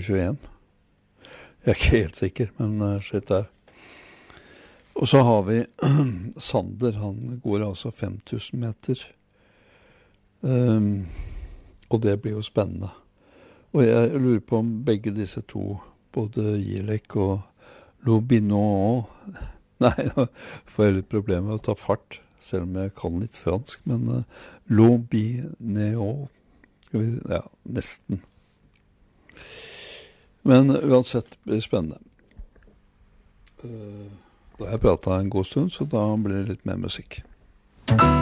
21. Jeg ikke helt sikker, men shit der. Og så har vi Sander, han går altså 5000 meter. Og det blir jo spennende. Og jeg lurer på om begge disse to, både Gilek og Lobinot, nei, nå får jeg litt problemer med å ta fart, selv om jeg kan litt fransk, men Lobinot, ja, nesten. Men uansett blir det spennende. Da har jeg pratet en god stund, så da blir det litt mer musikk.